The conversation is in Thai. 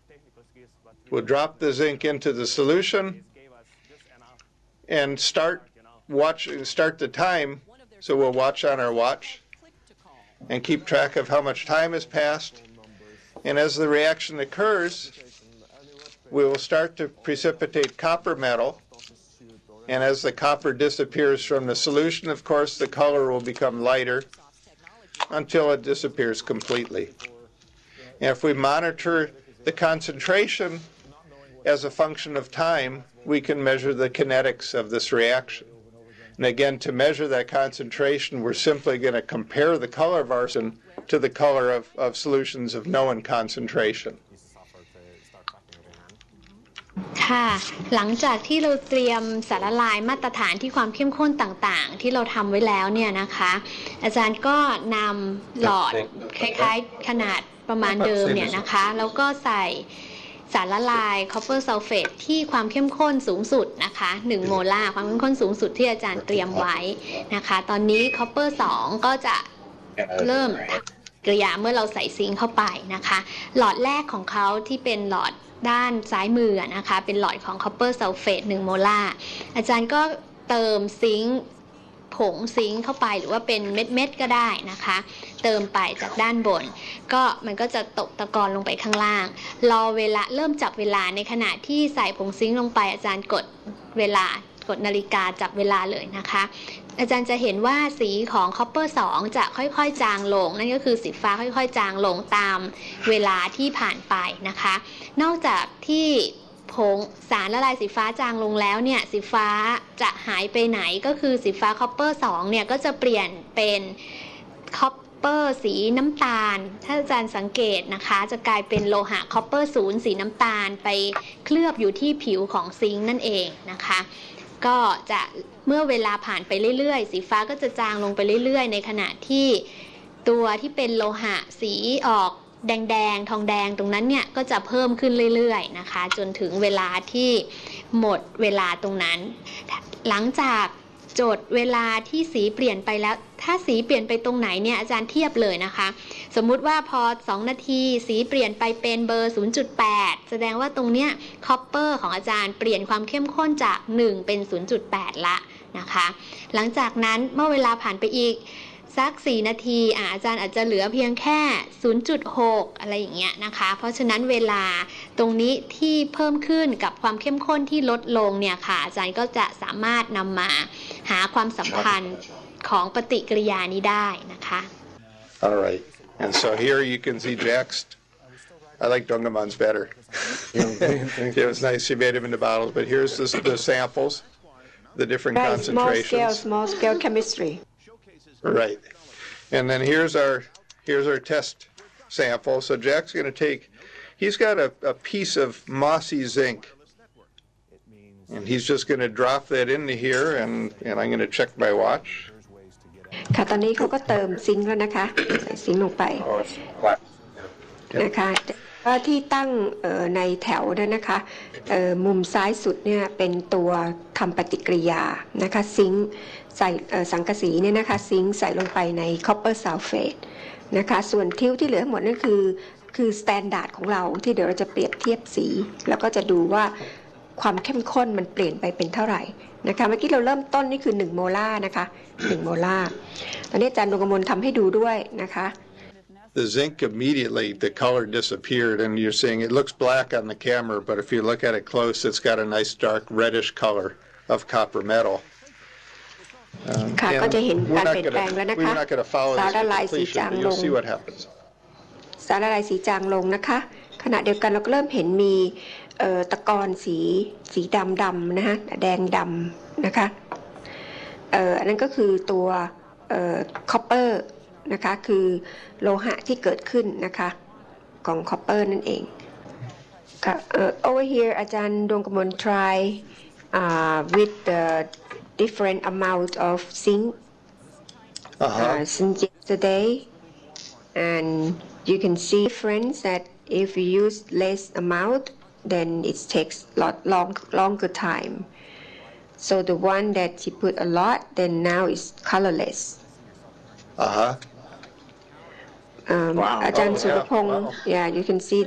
We'll drop the zinc into the solution and start the time. So we'll watch on our watch and keep track of how much time has passed. And as the reaction occurs, we will start to precipitate copper metal. And as the copper disappears from the solution, of course, the color will become lighter until it disappears completely. And if we monitor the concentration as a function of time, we can measure the kinetics of this reaction. And again, to measure that concentration, we're simply going to compare the color of our solution to the color of solutions of known concentration. ค่ะหลังจากที่เราเตรียมสารละลายมาตรฐานที่ความเข้มข้นต่างๆที่เราทำไว้แล้วเนี่ยนะคะอาจารย์ก็นำหลอดคล้ายๆขนาดประมาณเดิมเนี่ยนะคะแล้วก็ใส่สารละลายคอปเปอร์ซัลเฟตที่ความเข้มข้นสูงสุดนะคะ1โมลาร์ความเข้มข้นสูงสุดที่อาจารย์เตรียมไว้นะคะตอนนี้คอปเปอร์2ก็จะเริ่มกริยาเมื่อเราใส่ซิงค์เข้าไปนะคะหลอดแรกของเขาที่เป็นหลอดด้านซ้ายมือนะคะเป็นหลอดของคอปเปอร์ซัลเฟต1โมลาร์อาจารย์ก็เติมซิงค์ผงซิงค์เข้าไปหรือว่าเป็นเม็ดๆก็ได้นะคะเติมไปจากด้านบนก็มันก็จะตกตะกอนลงไปข้างล่างรอเวลาเริ่มจับเวลาในขณะที่ใส่ผงซิงค์ลงไปอาจารย์กดเวลากดนาฬิกาจับเวลาเลยนะคะอาจารย์จะเห็นว่าสีของคอปเปอร์2จะค่อยๆจางลงนั่นก็คือสีฟ้าค่อยๆจางลงตามเวลาที่ผ่านไปนะคะนอกจากที่ผงสารละลายสีฟ้าจางลงแล้วเนี่ยสีฟ้าจะหายไปไหนก็คือสีฟ้าคอปเปอร์2เนี่ยก็จะเปลี่ยนเป็นคอปเปอร์สีน้ำตาลถ้าอาจารย์สังเกตนะคะจะกลายเป็นโลหะคอปเปอร์0สีน้ำตาลไปเคลือบอยู่ที่ผิวของซิงค์นั่นเองนะคะก็จะเมื่อเวลาผ่านไปเรื่อยๆสีฟ้าก็จะจางลงไปเรื่อยๆในขณะที่ตัวที่เป็นโลหะสีออกแดงๆทองแดงตรงนั้นเนี่ยก็จะเพิ่มขึ้นเรื่อยๆนะคะจนถึงเวลาที่หมดเวลาตรงนั้นหลังจากจดเวลาที่สีเปลี่ยนไปแล้วถ้าสีเปลี่ยนไปตรงไหนเนี่ยอาจารย์เทียบเลยนะคะสมมุติว่าพอ2นาทีสีเปลี่ยนไปเป็นเบอร์ 0.8 แสดงว่าตรงเนี้ยคอปเปอร์ของอาจารย์เปลี่ยนความเข้มข้นจาก1เป็น 0.8 ละนะคะหลังจากนั้นเมื่อเวลาผ่านไปอีกสัก4นาทีอาจารย์อาจจะเหลือเพียงแค่ 0.6 อะไรอย่างเงี้ยนะคะเพราะฉะนั้นเวลาตรงนี้ที่เพิ่มขึ้นกับความเข้มข้นที่ลดลงเนี่ยค่ะอาจารย์ก็จะสามารถนำมาหาความสัมพันธ์ของปฏิกิริยานี้ได้นะคะ All right, and so here you can see Jack's. I like Dungamon's better. It was nice she made them into bottles, but here's the samples, the different concentrations. Small scale chemistry. Right, and then here's our test sample. So Jack's going to take. He's got a piece of mossy zinc, and he's just going to drop that into here, and I'm going to check my watch. ค่ะตอนนี้เขาก็เติมซิงค์แล้วนะคะใส่ซิงค์ลงไปนะคะว่าที่ตั้งในแถวนั้นนะคะมุมซ้ายสุดเนี่ยเป็นตัวทำปฏิกิริยานะคะซิงค์ใส่สังกะสีเนี่ยนะคะซิงค์ใส่ลงไปในคอปเปอร์ซัลเฟตนะคะส่วนทิวที่เหลือหมดนั่นคือสแตนดาร์ดของเราที่เดี๋ยวเราจะเปรียบเทียบสีแล้วก็จะดูว่าความเข้มข้นมันเปลี่ยนไปเป็นเท่าไหร่นะคะเมื่อกี้เราเริ่มต้นนี่คือ1โมลาร์นะคะ1โมลาร์ตอนนี้อาจารย์ดวงกมลทำให้ดูด้วยนะคะ The zinc immediately, the color disappeared, and you're seeing it looks black on the camera, but if you look at it close, it's got a nice dark reddish color of copper metal. ค่ะก็จะเห็นการเปลี่ยนแปลงแล้วนะคะ We're not going to follow this completion, but you'll see what happens. สารละลายสีจางลงนะคะขณะเดียวกันเราก็เริ่มเห็นมีตะกอนสีดำนะฮะแดงดำนะคะอันนั้นก็คือตัวคอปเปอร์นะคะคือโลหะที่เกิดขึ้นนะคะของคอปเปอร์นั่นเองค่ะ over here อาจารย์ดวงกมล try with the different amount of zinc since yesterday and you can see difference that if you use less amount then it takes longer time so the one that you put a lot then now is colorless Wow. อาจารย์สุรพงศ์ yeah you can see